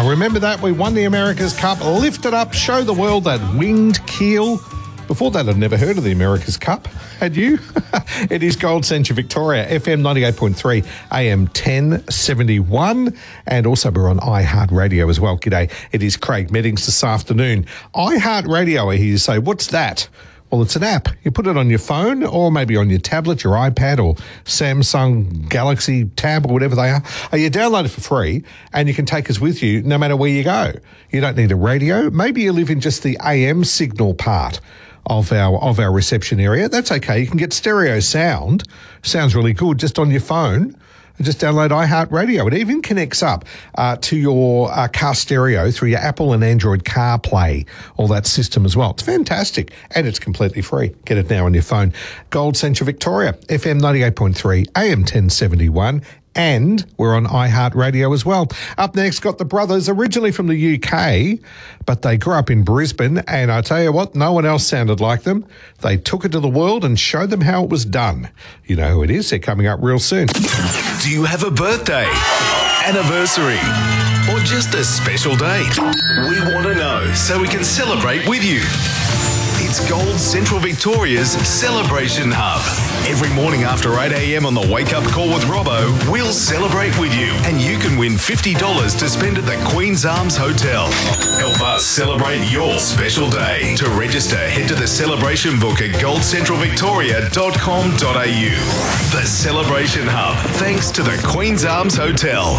Remember that? We won the America's Cup. Lift it up, show the world that winged keel. Before that, I'd never heard of the America's Cup. Had you? It is Gold Central Victoria, FM 98.3, AM 1071. And also we're on iHeartRadio as well. G'day. It is Craig Meddings this afternoon. iHeartRadio, I hear you say, what's that? Well, it's an app. You put it on your phone or maybe on your tablet, your iPad or Samsung Galaxy Tab or whatever they are. You download it for free and you can take us with you no matter where you go. You don't need a radio. Maybe you live in just the AM signal part of our reception area. That's okay. You can get stereo sound. Sounds really good just on your phone. Just download iHeartRadio. It even connects up to your car stereo through your Apple and Android CarPlay, all that system as well. It's fantastic, and it's completely free. Get it now on your phone. Gold Central Victoria, FM 98.3, AM 1071, and we're on iHeartRadio as well. Up next, got the brothers, originally from the UK, but they grew up in Brisbane, and I tell you what, no one else sounded like them. They took it to the world and showed them how it was done. You know who it is. They're coming up real soon. Do you have a birthday, anniversary, or just a special date? We want to know so we can celebrate with you. It's Gold Central Victoria's Celebration Hub. Every morning after 8 a.m. on the Wake Up Call with Robbo, we'll celebrate with you, and you can win $50 to spend at the Queen's Arms Hotel. Help us celebrate your special day. To register, head to the celebration book at goldcentralvictoria.com.au. The Celebration Hub, thanks to the Queen's Arms Hotel.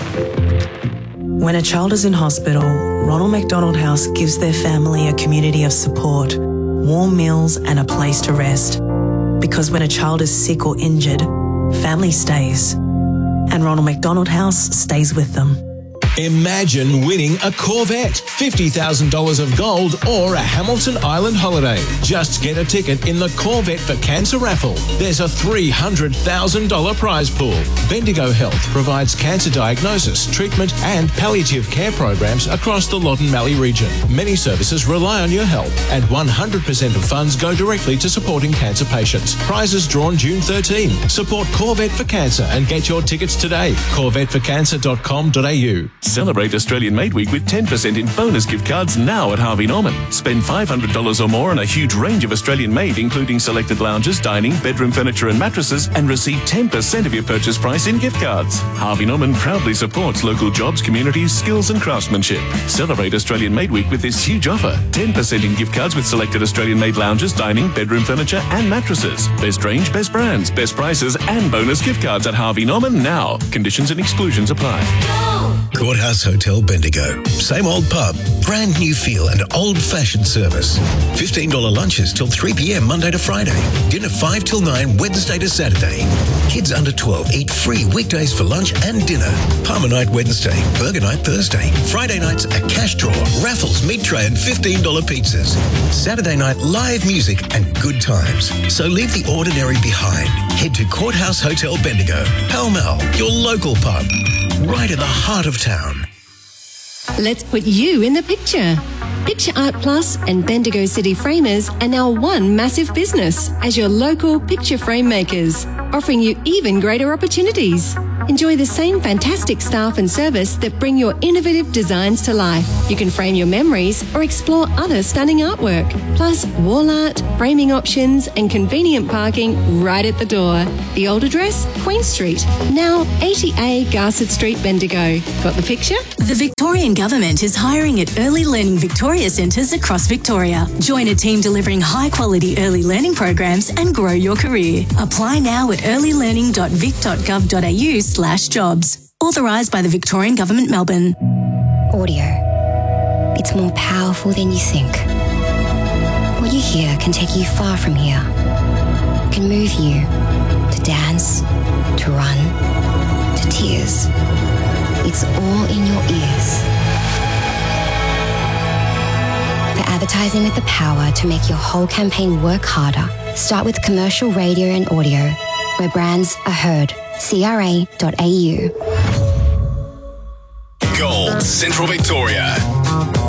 When a child is in hospital, Ronald McDonald House gives their family a community of support, warm meals and a place to rest. Because when a child is sick or injured, family stays. And Ronald McDonald House stays with them. Imagine winning a Corvette, $50,000 of gold, or a Hamilton Island holiday. Just get a ticket in the Corvette for Cancer raffle. There's a $300,000 prize pool. Bendigo Health provides cancer diagnosis, treatment and palliative care programs across the Loddon Mallee region. Many services rely on your help, and 100% of funds go directly to supporting cancer patients. Prizes drawn June 13. Support Corvette for Cancer and get your tickets today. CorvetteForCancer.com.au. Celebrate Australian Made Week with 10% in bonus gift cards now at Harvey Norman. Spend $500 or more on a huge range of Australian made, including selected lounges, dining, bedroom furniture and mattresses, and receive 10% of your purchase price in gift cards. Harvey Norman proudly supports local jobs, communities, skills and craftsmanship. Celebrate Australian Made Week with this huge offer. 10% in gift cards with selected Australian made lounges, dining, bedroom furniture and mattresses. Best range, best brands, best prices and bonus gift cards at Harvey Norman now. Conditions and exclusions apply. Courthouse Hotel Bendigo. Same old pub, brand new feel and old-fashioned service. $15 lunches till 3 p.m. Monday to Friday. Dinner 5 till 9 Wednesday to Saturday. Kids under 12 eat free weekdays for lunch and dinner. Palmer night Wednesday, burger night Thursday. Friday nights a cash draw, raffles, meat tray and $15 pizzas. Saturday night live music and good times. So leave the ordinary behind. Head to Courthouse Hotel Bendigo. Pall Mall, your local pub. Right in the heart of town. Let's put you in the picture. Picture Art Plus and Bendigo City Framers are now one massive business as your local picture frame makers, offering you even greater opportunities. Enjoy the same fantastic staff and service that bring your innovative designs to life. You can frame your memories or explore other stunning artwork, plus wall art, framing options and convenient parking right at the door. The old address, Queen Street, now 80A Garsett Street, Bendigo. Got the picture? The Victorian Government is hiring at Early Learning Victoria centres across Victoria. Join a team delivering high-quality early learning programs and grow your career. Apply now at earlylearning.vic.gov.au/jobs. Authorised by the Victorian Government, Melbourne. Audio. It's more powerful than you think. What you hear can take you far from here. It can move you to dance, to run, to tears. It's all in your ears. For advertising with the power to make your whole campaign work harder, start with commercial radio and audio, where brands are heard. CRA.au. Gold Central Victoria.